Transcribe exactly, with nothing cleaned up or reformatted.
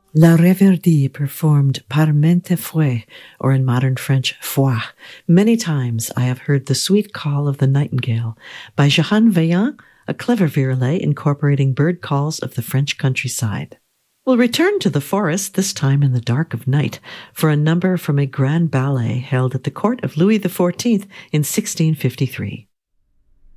La Reverdie performed Par maintes fois, or in modern French, fois. Many times I have heard the sweet call of the nightingale by Johann Vaillant, a clever virelai incorporating bird calls of the French countryside. We'll return to the forest, this time in the dark of night, for a number from a grand ballet held at the court of Louis the fourteenth in sixteen fifty-three.